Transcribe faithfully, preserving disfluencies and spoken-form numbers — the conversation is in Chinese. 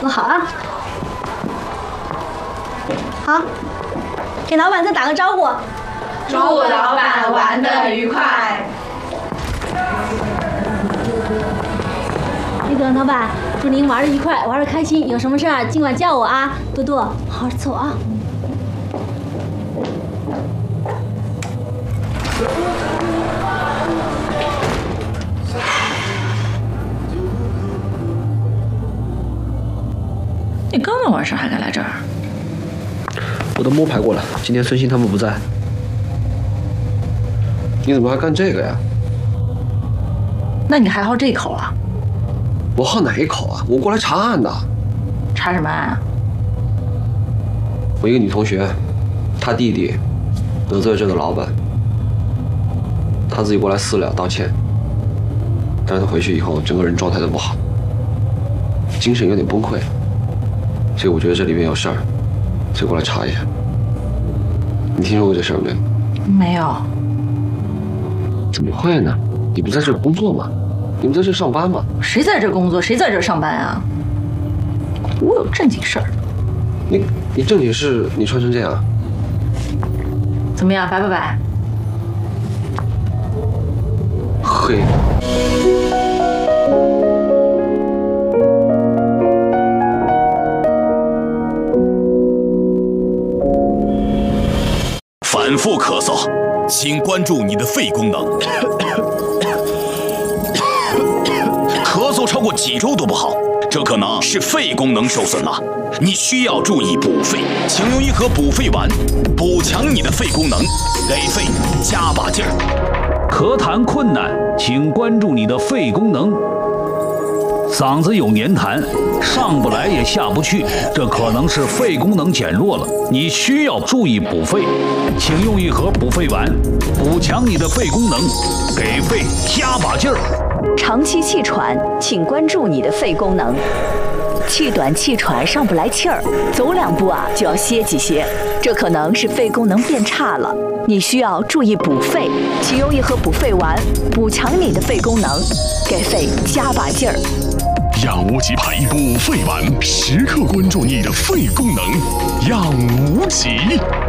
坐好啊。好，给老板再打个招呼。 祝老板玩得愉快。 那个老板，祝您玩得愉快，玩得开心。有什么事儿尽管叫我啊，多多，好好吃醋啊。 你刚刚晚上还敢来这儿？ 我都摸排过了，今天孙鑫他们不在。你怎么还干这个呀？ 那你还好这口啊？ 我好哪一口啊？我过来查案的。 查什么案啊？ 我一个女同学，她弟弟得罪了这个老板，她自己过来私了道歉，但是她回去以后整个人状态都不好，精神有点崩溃，所以我觉得这里面有事儿，所以过来查一下。你听说过这事儿没有？ 没有。 怎么会呢？你不在这工作吗？你们在这上班吗？ 谁在这工作？谁在这上班啊？我有正经事儿。 你你正经事你穿成这样， 怎么样？白不白？ 嘿。 反复咳嗽，请关注你的肺功能。咳嗽超过几周都不好，这可能是肺功能受损了。你需要注意补肺，请用一盒补肺丸，补强你的肺功能，给肺加把劲儿。 咳痰困难，请关注你的肺功能。嗓子有黏痰，上不来也下不去，这可能是肺功能减弱了，你需要注意补肺，请用一盒补肺丸，补强你的肺功能，给肺加把劲儿。 长期气喘，请关注你的肺功能。气短气喘上不来气儿，走两步啊就要歇几歇，这可能是肺功能变差了，你需要注意补肺，请用一盒补肺丸，补强你的肺功能，给肺加把劲儿。 养无极牌补肺丸，时刻关注你的肺功能，养无极。